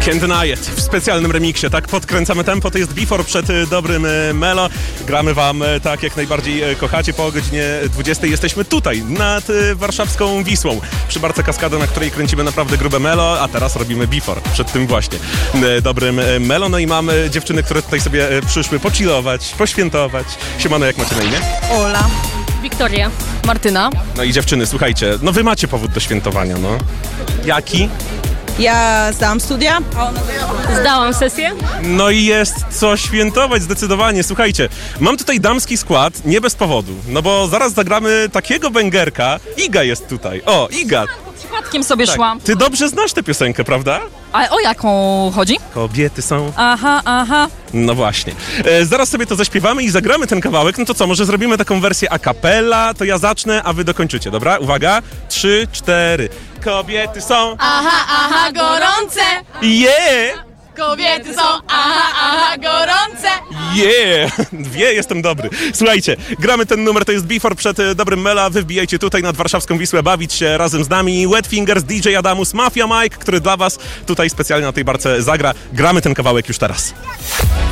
Can't Deny It w specjalnym remiksie, tak? Podkręcamy tempo, to jest Before przed dobrym Melo. Gramy wam tak, jak najbardziej kochacie. Po godzinie 20 jesteśmy tutaj, nad warszawską Wisłą, przy Barce Kaskady, na której kręcimy naprawdę grube Melo, a teraz robimy Before przed tym właśnie dobrym Melo. No i mamy dziewczyny, które tutaj sobie przyszły pochillować, poświętować. Siemano, jak macie na imię? Ola. Wiktoria. Martyna. No i dziewczyny, słuchajcie, no wy macie powód do świętowania, no. Jaki? Ja zdałam studia. Zdałam sesję. No i jest co świętować zdecydowanie. Słuchajcie, mam tutaj damski skład, nie bez powodu, no bo zaraz zagramy takiego bęgerka. Iga jest tutaj. O, Iga. Przypadkiem sobie Tak. szłam. Ty dobrze znasz tę piosenkę, prawda? Ale o jaką chodzi? Kobiety są... Aha. No właśnie. Zaraz sobie to zaśpiewamy i zagramy ten kawałek. No to co, może zrobimy taką wersję a cappella? To ja zacznę, a wy dokończycie, dobra? Uwaga. 3, 4. Kobiety są... Aha, gorące. Yeah! Kobiety są, aha, gorące. Yeah! Wie, jestem dobry. Słuchajcie, gramy ten numer, to jest Before przed dobrym Mela. Wy wbijajcie tutaj nad warszawską Wisłę, bawić się razem z nami. Wet Fingers, DJ Adamus, Mafia Mike, który dla was tutaj specjalnie na tej barce zagra. Gramy ten kawałek już teraz.